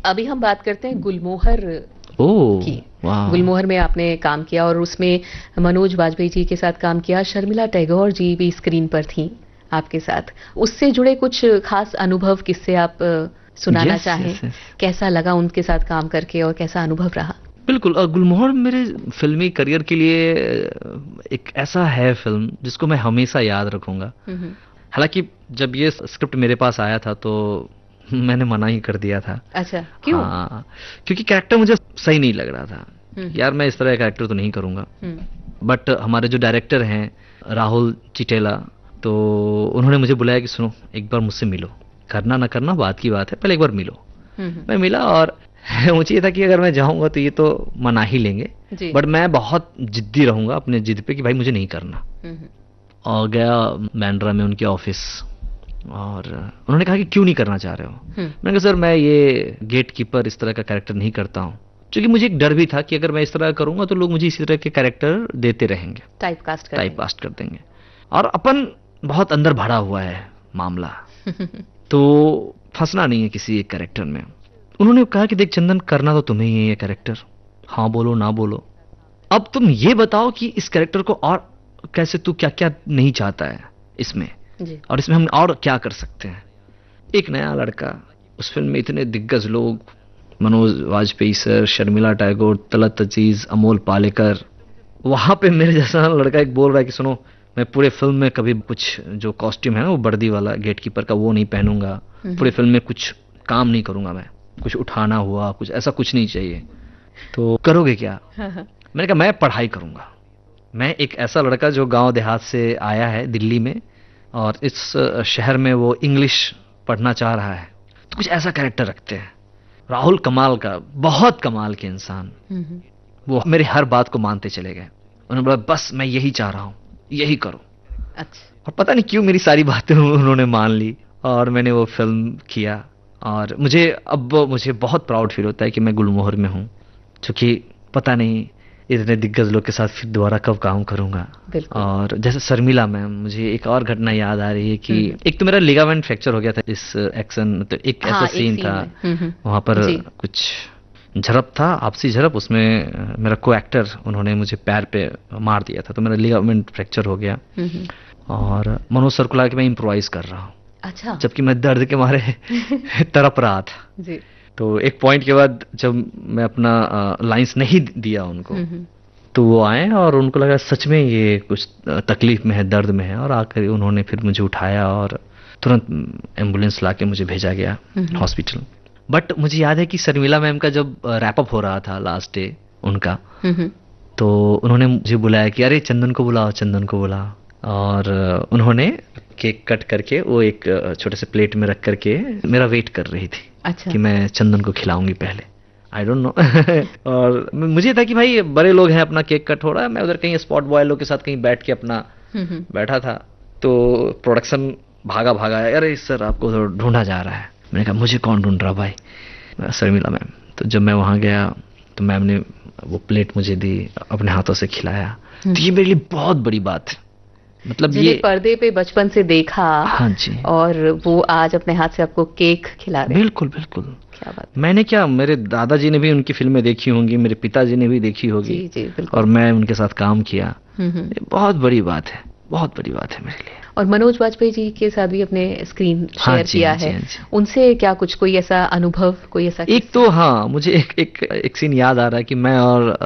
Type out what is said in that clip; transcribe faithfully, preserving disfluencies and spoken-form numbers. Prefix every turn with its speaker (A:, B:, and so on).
A: अभी हम बात करते हैं गुलमोहर
B: ओह
A: की।
B: वाह।
A: गुलमोहर में आपने काम किया और उसमें मनोज वाजपेयी जी के साथ काम किया, शर्मिला टैगोर जी भी स्क्रीन पर थी आपके साथ। उससे जुड़े कुछ खास अनुभव किससे आप अ, सुनाना
B: यस
A: चाहें?
B: यस यस
A: कैसा लगा उनके साथ काम करके और कैसा अनुभव रहा?
B: बिल्कुल। अ, गुलमोहर मेरे फिल्मी करियर के लिए अ, एक ऐसा है फिल्म जिसको मैं हमेशा याद रखूंगा।
A: हम्म, हम्म।
B: हालांकि जब ये स्क्रिप्ट मेरे पास आया था तो मैंने मना ही कर दिया था।
A: अच्छा, क्यों?
B: हाँ, क्योंकि कैरेक्टर मुझे सही नहीं लग रहा था।
A: हम्म,
B: यार मैं इस तरह का कैरेक्टर तो नहीं करूंगा।
A: हम्म,
B: बट हमारे जो डायरेक्टर हैं राहुल चिटेला, तो उन्होंने मुझे बुलाया कि सुनो एक बार मुझसे मिलो, करना ना करना बात की बात है, पहले एक बार मिलो।
A: हम्म, हम्म।
B: मैं मिला और मुझे ये था कि अगर मैं जाऊंगा तो ये तो मना ही लेंगे,
A: जी।
B: बट मैं बहुत जिद्दी रहूंगा अपने जिद पे कि भाई मुझे नहीं करना।
A: हम्म, हम्म।
B: और गया बैंड्रा में उनके ऑफिस, और उन्होंने कहा कि क्यों नहीं करना चाह रहे हो।
A: हम्म।
B: मैंने कहा सर मैं ये गेट कीपर इस तरह का कैरेक्टर नहीं करता हूँ, क्योंकि मुझे एक डर भी था कि अगर मैं इस तरह करूंगा तो लोग मुझे इसी तरह के कैरेक्टर देते रहेंगे,
A: टाइप कास्ट कर
B: टाइप कास्ट कर देंगे, और अपन बहुत अंदर भरा हुआ है मामला, तो फंसना नहीं है किसी एक कैरेक्टर में। उन्होंने कहा कि देख चंदन, करना तो तुम्हें ही है ये कैरेक्टर, हाँ बोलो ना बोलो, अब तुम ये बताओ कि इस कैरेक्टर को और कैसे, तू क्या क्या नहीं चाहता है इसमें,
A: जी।
B: और इसमें हम और क्या कर सकते हैं। एक नया लड़का, उस फिल्म में इतने दिग्गज लोग, मनोज वाजपेयी सर, शर्मिला टैगोर, तलत अजीज, अमोल पालेकर, वहां पे मेरे जैसा लड़का एक बोल रहा है कि सुनो मैं पूरे फिल्म में कभी कुछ जो कॉस्ट्यूम है ना वो वर्दी वाला गेटकीपर का वो नहीं पहनूंगा, पूरे फिल्म में कुछ काम नहीं करूंगा, मैं कुछ उठाना हुआ कुछ ऐसा कुछ नहीं चाहिए, तो करोगे क्या।
A: हाँ, हाँ।
B: मैंने कहा मैं पढ़ाई करूंगा। मैं एक ऐसा लड़का जो गांव देहात से आया है दिल्ली में, और इस शहर में वो इंग्लिश पढ़ना चाह रहा है, तो कुछ ऐसा कैरेक्टर रखते हैं। राहुल कमाल का, बहुत कमाल के इंसान,
A: हम्म, हम्म।
B: वो मेरी हर बात को मानते चले गए। उन्होंने बोला बस मैं यही चाह रहा हूँ, यही करो।
A: अच्छा।
B: और पता नहीं क्यों मेरी सारी बातें उन्होंने मान ली और मैंने वो फिल्म किया। और मुझे अब मुझे बहुत प्राउड फील होता है कि मैं गुलमोहर में हूँ, क्योंकि पता नहीं इतने दिग्गज लोग के साथ फिर दोबारा कब काम करूंगा।
A: बिल्कुल।
B: और जैसे शर्मिला मैम, मुझे एक और घटना याद आ रही है कि
A: हम्म।
B: एक तो मेरा लिगामेंट फ्रैक्चर हो गया था इस एक्शन, तो एक
A: हाँ,
B: ऐसा
A: एक
B: सीन
A: सीन
B: था
A: में। हम्म, हम्म।
B: वहां पर
A: जी।
B: कुछ झड़प था, आपसी झड़प, उसमें अ, मेरा को एक्टर उन्होंने मुझे पैर पे मार दिया था, तो मेरा लिगामेंट फ्रैक्चर हो गया।
A: हम्म, हम्म।
B: और मनोज सर को लगा कि मैं इम्प्रोवाइज कर रहा हूँ,
A: अच्छा।
B: जबकि मैं दर्द के मारे तड़प रहा था।
A: जी।
B: तो एक पॉइंट के बाद जब मैं अपना लाइंस नहीं दिया उनको,
A: हम्म, हम्म।
B: तो वो आए और उनको लगा सच में ये कुछ तकलीफ में है, दर्द में है, और आकर उन्होंने फिर मुझे उठाया और तुरंत एम्बुलेंस लाके मुझे भेजा गया
A: हम्म।
B: हॉस्पिटल। बट मुझे याद है कि शर्मिला मैम का जब रैप अप हो रहा था लास्ट डे उनका,
A: हम्म, हम्म।
B: तो उन्होंने मुझे बुलाया कि अरे चंदन को बुलाओ, चंदन को बुलाओ। और उन्होंने केक कट करके वो एक छोटे से प्लेट में रख करके मेरा वेट कर रही थी।
A: अच्छा।
B: कि मैं चंदन को खिलाऊंगी पहले, आई डोंट नो। और मुझे था कि भाई बड़े लोग हैं, अपना केक कट हो रहा है, मैं उधर कहीं स्पॉट बॉय लोग के साथ कहीं बैठ के अपना
A: हम्म, हम्म।
B: बैठा था। तो प्रोडक्शन भागा भागा है, अरे सर आपको तो ढूंढा जा रहा है। मैंने कहा मुझे कौन ढूंढ रहा भाई, शर्मिला मैम। तो जब मैं वहां गया तो मैम ने वो प्लेट मुझे दी, अपने हाथों से खिलाया। तो ये मेरे लिए बहुत बड़ी बात है, मतलब
A: जिन्हें
B: ये
A: पर्दे पे बचपन से देखा,
B: हाँ जी,
A: और वो आज अपने हाथ से आपको केक खिला रहे हैं।
B: बिल्कुल बिल्कुल।
A: क्या बात।
B: मैंने क्या, मेरे दादाजी ने भी उनकी फिल्में देखी होंगी, मेरे पिताजी ने भी देखी होगी,
A: जी जी बिल्कुल।
B: और मैं उनके साथ काम किया।
A: हम्म, हम्म।
B: ये बहुत बड़ी बात है, बहुत बड़ी बात है मेरे लिए।
A: और मनोज वाजपेयी जी के साथ भी अपने स्क्रीन
B: हाँ
A: शेयर
B: जी,
A: किया
B: हाँ जी,
A: है,
B: हाँ जी।
A: उनसे क्या कुछ कोई ऐसा अनुभव, कोई ऐसा
B: एक तो हाँ, मुझे एक एक एक सीन याद आ रहा है कि मैं और